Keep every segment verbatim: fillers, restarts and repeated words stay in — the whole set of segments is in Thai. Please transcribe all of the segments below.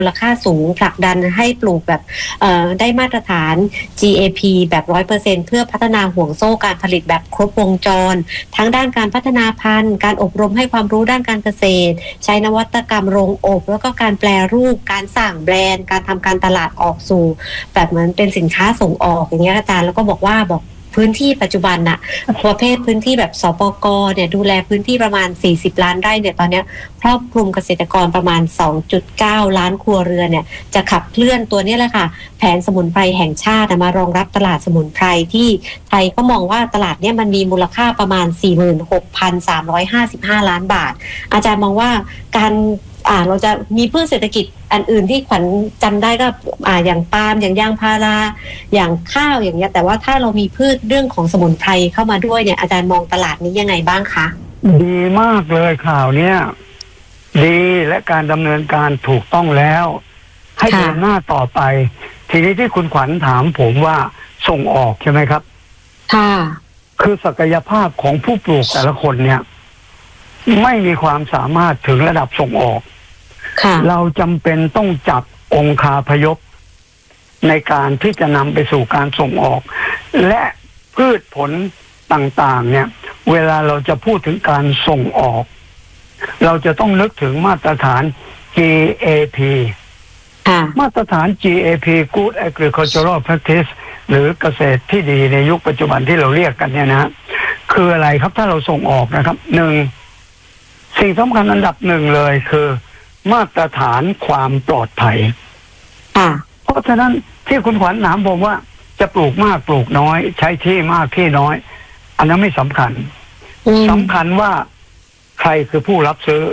มูลค่าสูงผลักดันให้ปลูกแบบได้มาตรฐาน จี เอ พี แบบ ร้อยเปอร์เซ็นต์ เพื่อพัฒนาห่วงโซ่การผลิตแบบครบวงจรทั้งด้านการพัฒนาพันธุ์การอบรมให้ความรู้ด้านการเกษตรใช้นวัตกรรมโรงอบแล้วก็การแปลรูปการสร้างแบรนด์การทำการตลาดออกสู่แบบเหมือนเป็นสินค้าส่งออกอย่างเงี้ยอาจารย์แล้วก็บอกว่าบอกพื้นที่ปัจจุบันน่ะประเภทพื้นที่แบบสปก.เนี่ยดูแลพื้นที่ประมาณสี่สิบล้านไร่เนี่ยตอนนี้ครอบคลุมเกษตรกรประมาณ สองจุดเก้า ล้านครัวเรือนเนี่ยจะขับเคลื่อนตัวนี้แหละค่ะแผนสมุนไพรแห่งชาติมารองรับตลาดสมุนไพรที่ไทยก็มองว่าตลาดเนี่ยมันมีมูลค่าประมาณ สี่หมื่นหกพันสามร้อยห้าสิบห้า ล้านบาทอาจารย์มองว่าการอ่าเราจะมีพืชเศรษฐกิจอันอื่นที่ขวัญจำได้ก็อ่าอย่างปาล์มอย่างยางพาราอย่างข้าวอย่างเงี้ยแต่ว่าถ้าเรามีพืชเรื่องของสมุนไพรเข้ามาด้วยเนี่ยอาจารย์มองตลาดนี้ยังไงบ้างคะดีมากเลยข่าวเนี้ยดีและการดำเนินการถูกต้องแล้วให้เดินหน้าต่อไปทีนี้ที่คุณขวัญถามผมว่าส่งออกใช่ไหมครับค่ะคือศักยภาพของผู้ปลูกแต่ละคนเนี่ยไม่มีความสามารถถึงระดับส่งออกเราจำเป็นต้องจับองคาพยพในการที่จะนำไปสู่การส่งออกและพืชผลต่างๆเนี่ยเวลาเราจะพูดถึงการส่งออกเราจะต้องนึกถึงมาตรฐาน จี เอ พี มาตรฐาน จี เอ พี Good Agricultural Practice หรือเกษตรที่ดีในยุคปัจจุบันที่เราเรียกกันเนี่ยนะคืออะไรครับถ้าเราส่งออกนะครับหนึ่งสิ่งสำคัญอันดับหนึ่งเลยคือมาตรฐานความปลอดภัยเพราะฉะนั้นที่คุณขวัญถามผมว่าจะปลูกมากปลูกน้อยใช้ที่มากที่น้อยอันนั้นไม่สำคัญสำคัญว่าใครคือผู้รับซื้อ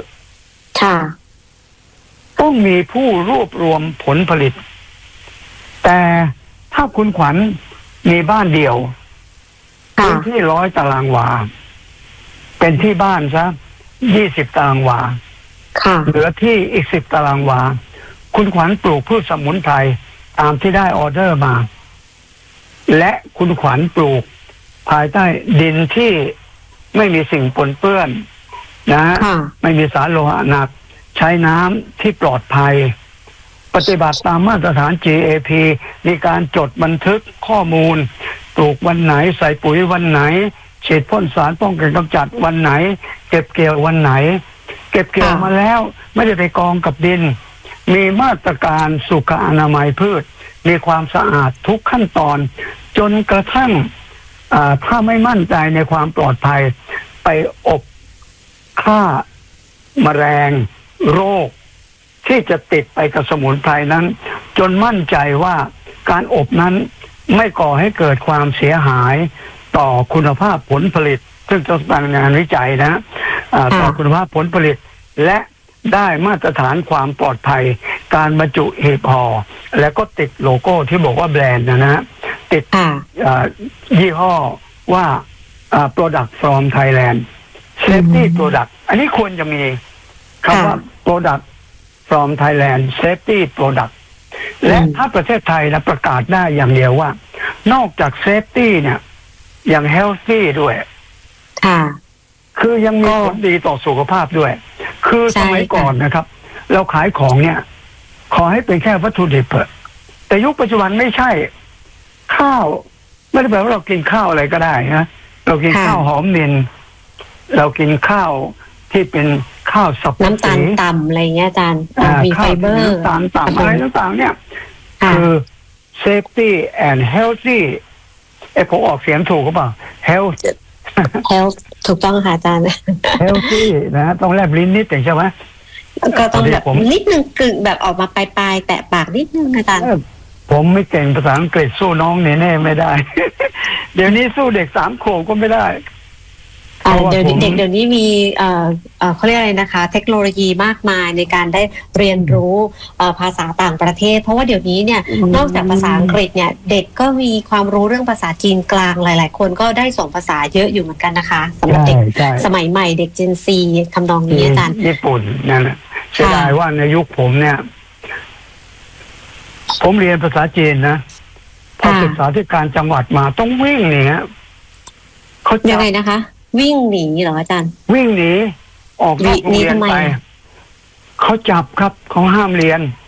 ต้องมีผู้รวบรวมผลผลิตแต่ถ้าคุณขวัญมีบ้านเดี่ยวพื้นที่ร้อยตารางวาเป็นที่บ้านซะยี่สิบตารางวาเหลือที่อีกสิบตารางวาคุณขวัญปลูกพืชสมุนไพรตามที่ได้ออเดอร์มาและคุณขวัญปลูกภายใต้ดินที่ไม่มีสิ่งปนเปื้อนนะไม่มีสารโลหะหนักใช้น้ำที่ปลอดภัยปฏิบัติตามมาตรฐาน จี เอ พี มีการจดบันทึกข้อมูลปลูกวันไหนใส่ปุ๋ยวันไหนฉีดพ่นสารป้องกันกำจัดวันไหนเก็บเกี่ยววันไหนเก็บเกี่ยวมาแล้วไม่ได้ไปกองกับดินมีมาตรการสุขอนามัยพืชมีความสะอาดทุกขั้นตอนจนกระทั่งถ้าไม่มั่นใจในความปลอดภัยไปอบฆ่าแมลงโรคที่จะติดไปกับสมุนไพรนั้นจนมั่นใจว่าการอบนั้นไม่ก่อให้เกิดความเสียหายต่อคุณภาพผลผลิตซึ่งจะตั้งงานวิจัยนะต่อคุณภาพผลผลิตและได้มาตรฐานความปลอดภัยการบรรจุหีบห่อแล้วก็ติดโลโก้ที่บอกว่าแบรนด์นะนะติดยี่ห้อว่า product from Thailand safety product อันนี้ควรจะมีคำว่า product from Thailand safety product และถ้าประเทศไทยนะประกาศได้อย่างเดียวว่านอกจาก safety เนี่ยยัง healthy ด้วยคือยังมีผลดีต่อสุขภาพด้วยคือสมัยก่อนนะครับเราขายของเนี่ยขอให้เป็นแค่วัตถุดิบแต่ยุคปัจจุบันไม่ใช่ข้าวไม่ได้แปลว่าเรากินข้าวอะไรก็ได้นะเรากินข้าวหอมนินเรากินข้าวที่เป็นข้าวสับน้ำตาลต่ำอะไรเงี้ยอาจารย์มีไฟเบอร์น้ำตาลต่ำอะไรต่างๆเนี่ยคือ safety and healthy ไอ้ผมออกเสียงถูกหรือเปล่า health health ถูกต้องค่ะอาจารย์ healthy นะต้องแลบลิ้นนิดใช่ไหมก็ต้องแบบนิดนึงกึ่งแบบออกมาปลายๆแตะปากนิดนึงอาจารย์ผมไม่เก่งภาษาอังกฤษสู้น้องเนเน่ไม่ได้ เดี๋ยวนี้สู้เด็กสามขวบก็ไม่ได้เดี๋ยวเด็กเดี๋ยวนี้มีเอ่อเอ่อเขาเรียกอะไรนะคะเทคโนโลยีมากมายในการได้เรียนรู้ภาษาต่างประเทศเพราะว่าเดี๋ยวนี้เนี่ยนอกจากภาษาอังกฤษเนี่ยเด็กก็มีความรู้เรื่องภาษาจีนกลางหลายๆคนก็ได้ส่งภาษาเยอะอยู่เหมือนกันนะคะสำหรับเด็กสมัยใหม่เด็ก Gen ซี ทำนองนี้อาจารย์ญี่ปุ่นนั่นแหละเสียดายว่าในยุคผมเนี่ยผมเรียนภาษาจีนนะพอศึกษาที่การจังหวัดมาต้องวิ่งเนี่ยเขายังไงนะคะวิ่งหนีเหรออาจารย์วิ่งหนีออกนอกโรงเรียนไปเขาจับครับเขาห้ามเรียน